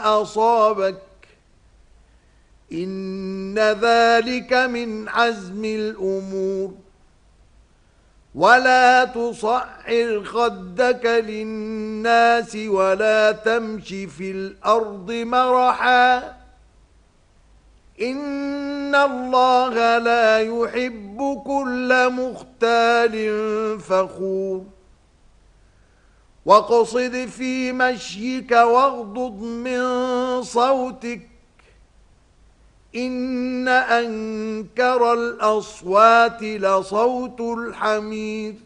ما أصابك إن ذلك من عزم الأمور ولا تصعر خدك للناس ولا تمش في الأرض مرحا إن الله لا يحب كل مختال فخور واقصد في مشيك واغضض من صوتك إن أنكر الأصوات لصوت الحمير